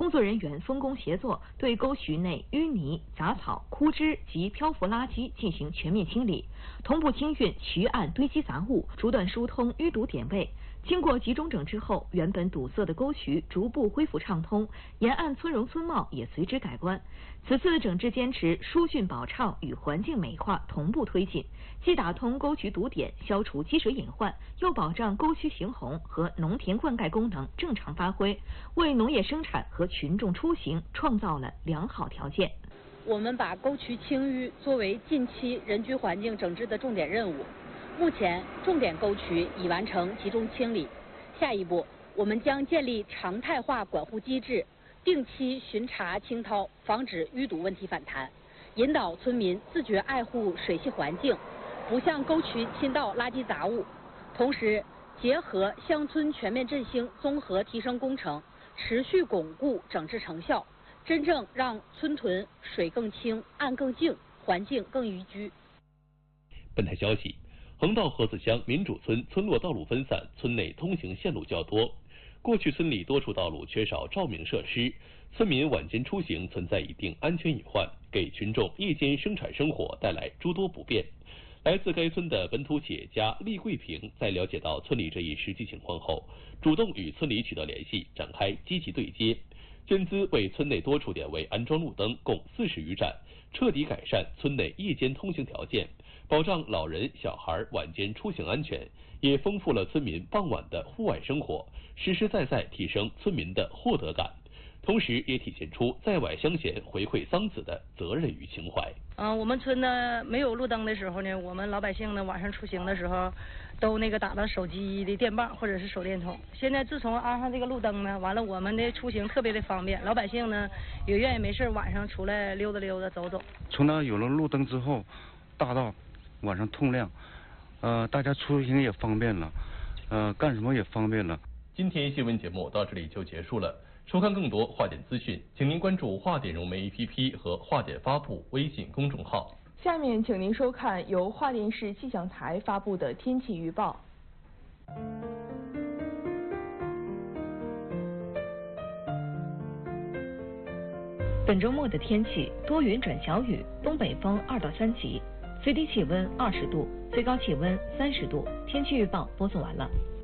工作人员分工协作，对沟渠内淤泥、杂草、枯枝及漂浮垃圾进行全面清理，同步清运渠岸堆积杂物，阻断疏通淤堵点位。经过集中整治后，原本堵塞的沟渠逐步恢复畅通，沿岸村容村貌也随之改观。此次整治坚持疏浚保畅与环境美化同步推进，既打通沟渠堵点，消除积水隐患，又保障沟渠行洪和农田灌溉功能正常发挥，为农业生产和群众出行创造了良好条件。 我们把沟渠清淤作为近期人居环境整治的重点任务。目前，重点沟渠已完成集中清理。下一步，我们将建立常态化管护机制，定期巡查清掏，防止淤堵问题反弹，引导村民自觉爱护水系环境，不向沟渠倾倒垃圾杂物。同时，结合乡村全面振兴综合提升工程，持续巩固整治成效，真正让村屯水更清、岸更净、环境更宜居。 本台消息。横道河子乡民主村村落道路分散，村内通行线路较多。过去村里多处道路缺少照明设施，村民晚间出行存在一定安全隐患，给群众夜间生产生活带来诸多不便。来自该村的本土企业家厉桂平在了解到村里这一实际情况后，主动与村里取得联系，展开积极对接，捐资为村内多处点位安装路灯共40余盏，彻底改善村内夜间通行条件，保障老人小孩晚间出行安全，也丰富了村民傍晚的户外生活，实实在在提升村民的获得感，同时也体现出在崴乡贤回馈桑梓的责任与情怀。 我们村呢没有路灯的时候呢，我们老百姓呢晚上出行的时候，都打到手机的电棒或者是手电筒。现在自从安上这个路灯呢，完了我们的出行特别的方便，老百姓呢也愿意没事晚上出来溜达溜达走走。 从那有了路灯之后，大道晚上通亮，大家出行也方便了，干什么也方便了。 今天新闻节目到这里就结束了。收看更多话点资讯，请您关注话点融媒 APP 和话点发布微信公众号。 下面请您收看由华电市气象台发布的天气预报。 本周末的天气多云转小雨，东北风2到3级，最低气温20度，最高气温30度。天气预报播送完了。